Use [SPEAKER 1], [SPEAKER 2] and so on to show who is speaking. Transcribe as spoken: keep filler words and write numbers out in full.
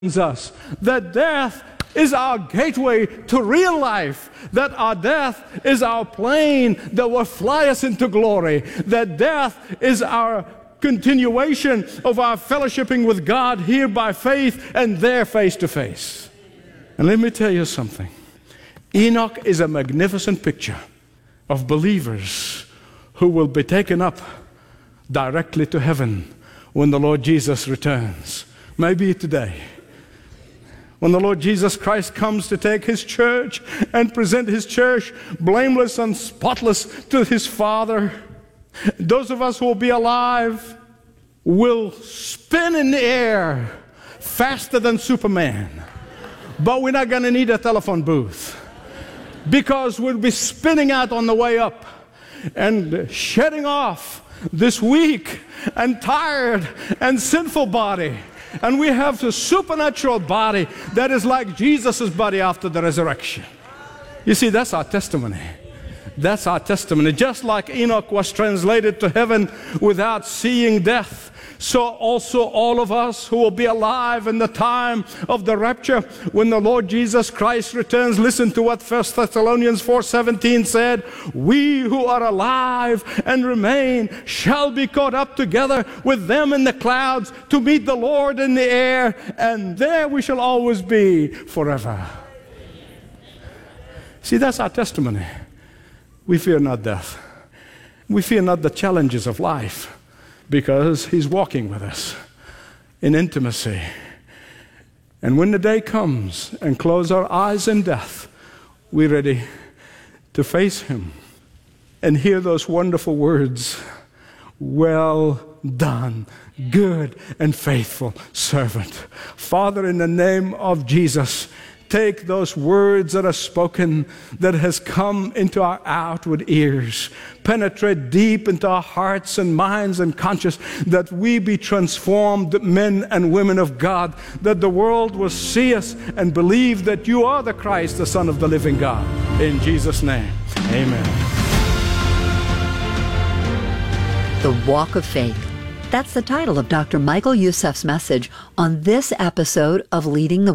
[SPEAKER 1] us that death is our gateway to real life, that our death is our plane that will fly us into glory, that death is our continuation of our fellowshipping with God here by faith and there face to face. And let me tell you something. Enoch is a magnificent picture of believers who will be taken up directly to heaven when the Lord Jesus returns. Maybe today. When the Lord Jesus Christ comes to take His church and present His church blameless and spotless to His Father, those of us who will be alive will spin in the air faster than Superman. But we're not going to need a telephone booth, because we'll be spinning out on the way up and shedding off this weak and tired and sinful body. And we have a supernatural body that is like Jesus' body after the resurrection. You see, that's our testimony. That's our testimony. Just like Enoch was translated to heaven without seeing death, so also all of us who will be alive in the time of the rapture when the Lord Jesus Christ returns. Listen to what First Thessalonians four seventeen said. We who are alive and remain shall be caught up together with them in the clouds to meet the Lord in the air, and there we shall always be forever. See, that's our testimony. We fear not death. We fear not the challenges of life, because He's walking with us in intimacy. And when the day comes and close our eyes in death, we're ready to face Him and hear those wonderful words, well done, good and faithful servant. Father, in the name of Jesus, take those words that are spoken, that has come into our outward ears, penetrate deep into our hearts and minds and conscience, that we be transformed men and women of God, that the world will see us and believe that You are the Christ, the Son of the living God. In Jesus' name, amen.
[SPEAKER 2] The Walk of Faith. That's the title of Doctor Michael Youssef's message on this episode of Leading the